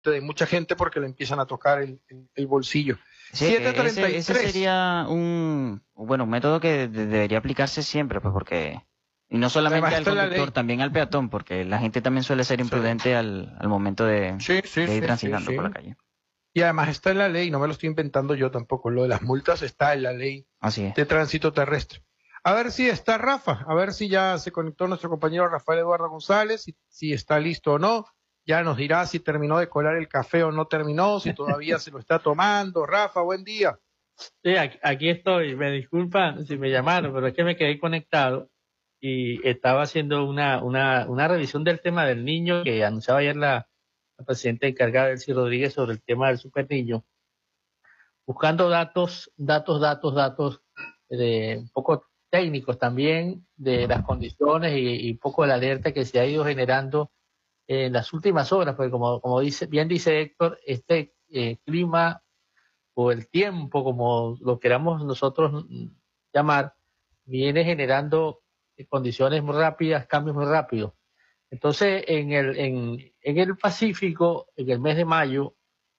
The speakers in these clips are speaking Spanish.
de mucha gente porque le empiezan a tocar el bolsillo. Sí, que ese 7:33. sería un método que debería aplicarse siempre, pues porque, y no Además solamente al está en la conductor, ley. también al peatón, porque la gente también suele ser Sí, imprudente al momento sí, sí, de ir sí, sí, transitando por la sí. calle. Y además está en la ley, no me lo estoy inventando yo tampoco. Lo de las multas está en la ley Así es. de tránsito terrestre. A ver si está Rafa, a ver si ya se conectó nuestro compañero Rafael Eduardo González, si está listo o no. Ya nos dirá si terminó de colar el café o no terminó, si todavía se lo está tomando. Rafa, buen día. Sí, aquí estoy. Me disculpan si me llamaron, pero es que me quedé conectado y estaba haciendo una revisión del tema del niño que anunciaba ayer la presidenta encargada, Delcy Rodríguez, sobre el tema del super niño, buscando datos de un poco técnicos también de las condiciones y un poco de la alerta que se ha ido generando en las últimas horas, porque como bien dice Héctor, este clima o el tiempo, como lo queramos nosotros llamar, viene generando condiciones muy rápidas, cambios muy rápidos. Entonces, en el Pacífico, en el mes de mayo,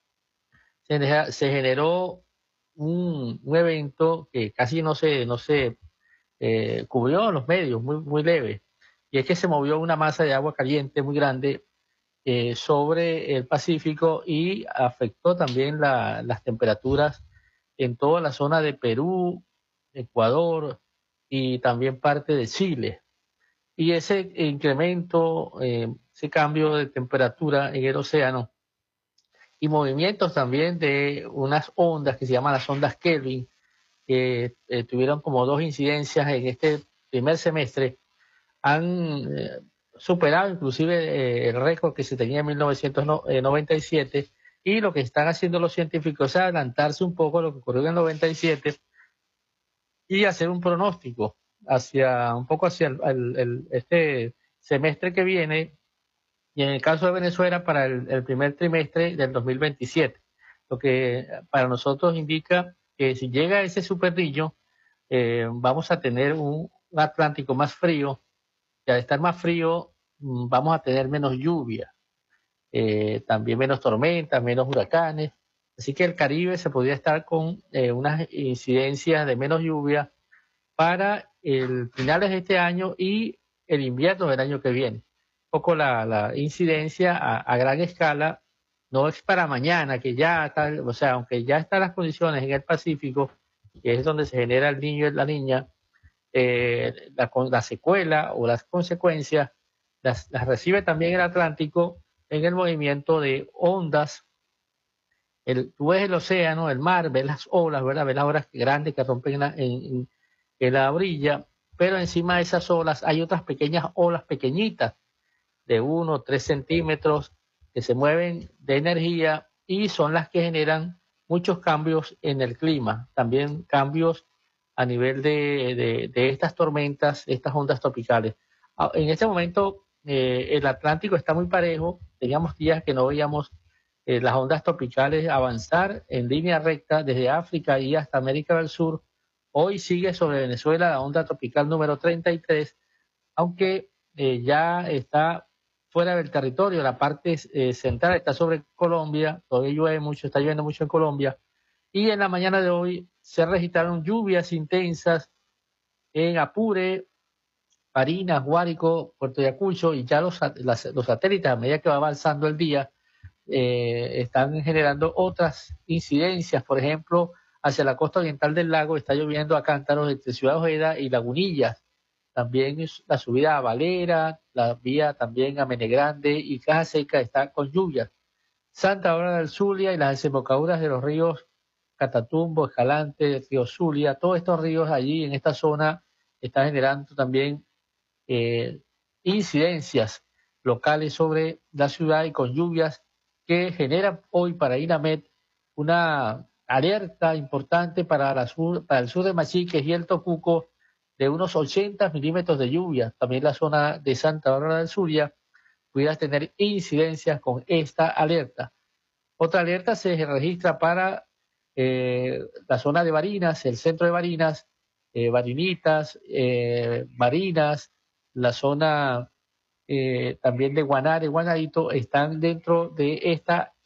se generó un evento que casi no se cubrió en los medios, muy leve. Y es que se movió una masa de agua caliente muy grande sobre el Pacífico y afectó también las temperaturas en toda la zona de Perú, Ecuador y también parte de Chile. Y ese incremento, ese cambio de temperatura en el océano y movimientos también de unas ondas que se llaman las ondas Kelvin, que tuvieron como dos incidencias en este primer semestre, han superado inclusive el récord que se tenía en 1997 y lo que están haciendo los científicos es adelantarse un poco a lo que ocurrió en el 97 y hacer un pronóstico hacia un poco hacia este semestre que viene y en el caso de Venezuela para el primer trimestre del 2027, lo que para nosotros indica que si llega ese superniño vamos a tener un Atlántico más frío y al estar más frío vamos a tener menos lluvia, también menos tormentas, menos huracanes. Así que el Caribe se podría estar con unas incidencias de menos lluvia para el finales de este año y el invierno del año que viene. Un poco la incidencia a gran escala no es para mañana, que ya está, o sea, aunque ya están las condiciones en el Pacífico, que es donde se genera el niño y la niña, la secuela o las consecuencias las recibe también el Atlántico en el movimiento de ondas. Tú ves el océano, el mar, ves las olas, ¿verdad? Ves las olas grandes que rompen en la orilla, pero encima de esas olas hay otras pequeñas olas pequeñitas de 1 o 3 centímetros que se mueven de energía y son las que generan muchos cambios en el clima, también cambios a nivel de estas tormentas, estas ondas tropicales. En este momento el Atlántico está muy parejo, teníamos días que no veíamos las ondas tropicales avanzar en línea recta desde África y hasta América del Sur. Hoy sigue sobre Venezuela la onda tropical número 33, aunque ya está fuera del territorio, la parte central está sobre Colombia, todavía llueve mucho, está lloviendo mucho en Colombia, y en la mañana de hoy se registraron lluvias intensas en Apure, Barinas, Guárico, Puerto Ayacucho, y ya los satélites, a medida que va avanzando el día, están generando otras incidencias, por ejemplo, hacia la costa oriental del lago está lloviendo a cántaros entre Ciudad Ojeda y Lagunillas, también la subida a Valera, la vía también a Menegrande y Caja Seca está con lluvias. Santa Bárbara del Zulia y las desembocaduras de los ríos Catatumbo, Escalante, Río Zulia, todos estos ríos allí en esta zona están generando también eh, incidencias locales sobre la ciudad y con lluvias que generan hoy para INAMED una alerta importante para el sur de Machiques y el Tocuco de unos 80 milímetros de lluvia. También la zona de Santa Bárbara del Zulia pudiera tener incidencias con esta alerta. Otra alerta se registra para la zona de Barinas, el centro de Barinas, Barinitas, Barinas, la zona también de Guanare, Guanarito, están dentro de esta